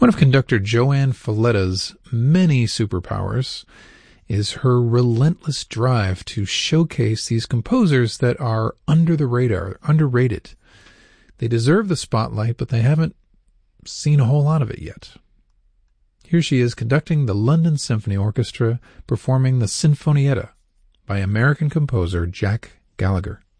One of conductor Joanne Falletta's many superpowers is her relentless drive to showcase these composers that are under the radar, underrated. They deserve the spotlight, but they haven't seen a whole lot of it yet. Here she is conducting the London Symphony Orchestra performing the Sinfonietta by American composer Jack Gallagher.